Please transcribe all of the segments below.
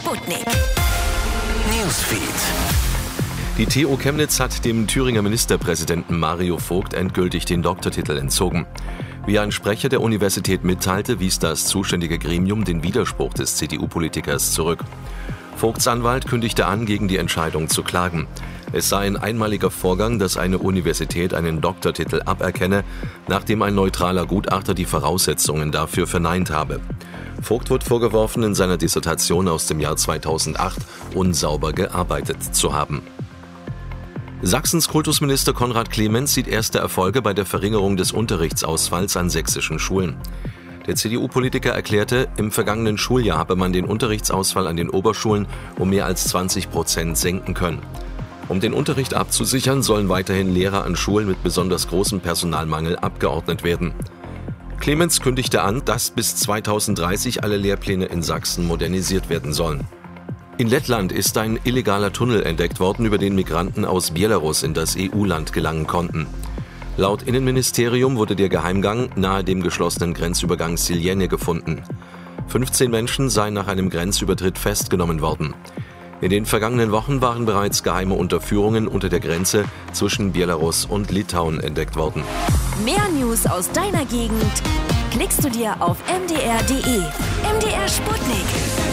Sputnik. Newsfeed. Die TU Chemnitz hat dem Thüringer Ministerpräsidenten Mario Vogt endgültig den Doktortitel entzogen. Wie ein Sprecher der Universität mitteilte, wies das zuständige Gremium den Widerspruch des CDU-Politikers zurück. Vogts Anwalt kündigte an, gegen die Entscheidung zu klagen. Es sei ein einmaliger Vorgang, dass eine Universität einen Doktortitel aberkenne, nachdem ein neutraler Gutachter die Voraussetzungen dafür verneint habe. Vogt wird vorgeworfen, in seiner Dissertation aus dem Jahr 2008 unsauber gearbeitet zu haben. Sachsens Kultusminister Konrad Clemens sieht erste Erfolge bei der Verringerung des Unterrichtsausfalls an sächsischen Schulen. Der CDU-Politiker erklärte, im vergangenen Schuljahr habe man den Unterrichtsausfall an den Oberschulen um mehr als 20% senken können. Um den Unterricht abzusichern, sollen weiterhin Lehrer an Schulen mit besonders großem Personalmangel abgeordnet werden. Clemens kündigte an, dass bis 2030 alle Lehrpläne in Sachsen modernisiert werden sollen. In Lettland ist ein illegaler Tunnel entdeckt worden, über den Migranten aus Belarus in das EU-Land gelangen konnten. Laut Innenministerium wurde der Geheimgang nahe dem geschlossenen Grenzübergang Siljene gefunden. 15 Menschen seien nach einem Grenzübertritt festgenommen worden. In den vergangenen Wochen waren bereits geheime Unterführungen unter der Grenze zwischen Belarus und Litauen entdeckt worden. Mehr News aus deiner Gegend klickst du dir auf mdr.de. MDR Sputnik.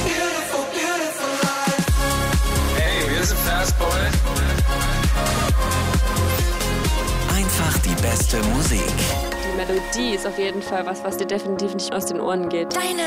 Hey, wir sind Fastboy. Einfach die beste Musik. Die Melodie ist auf jeden Fall was dir definitiv nicht aus den Ohren geht. Deine